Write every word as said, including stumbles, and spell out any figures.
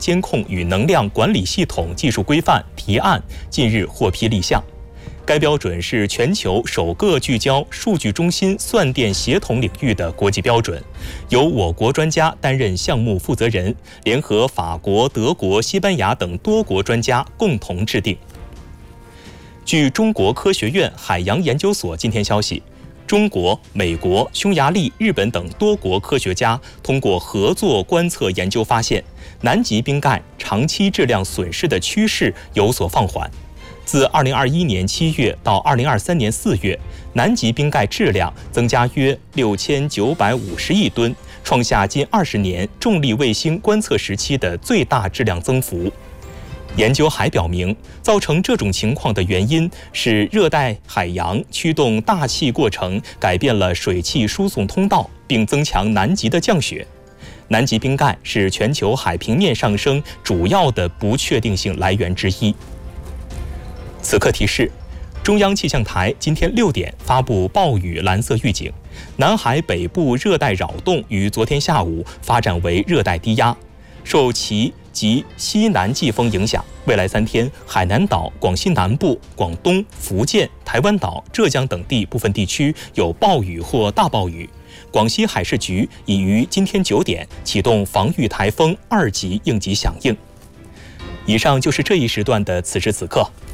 监控与能量管理系统技术规范提案近日获批立项。该标准是全球首个聚焦数据中心算电协同领域的国际标准，由我国专家担任项目负责人，联合法国、德国、西班牙等多国专家共同制定。据中国科学院海洋研究所今天消息，中国、美国、匈牙利、日本等多国科学家通过合作观测研究发现，南极冰盖长期质量损失的趋势有所放缓。自二零二一年七月到二零二三年四月，南极冰盖质量增加约六千九百五十亿吨，创下近二十年重力卫星观测时期的最大质量增幅。研究还表明，造成这种情况的原因是热带海洋驱动大气过程改变了水汽输送通道，并增强南极的降雪。南极冰盖是全球海平面上升主要的不确定性来源之一。此刻提示，中央气象台今天六点发布暴雨蓝色预警，南海北部热带扰动于昨天下午发展为热带低压，受其及西南季风影响，未来三天，海南岛、广西南部、广东、福建、台湾岛、浙江等地部分地区有暴雨或大暴雨。广西海事局已于今天九点启动防御台风二级应急响应。以上就是这一时段的此时此刻。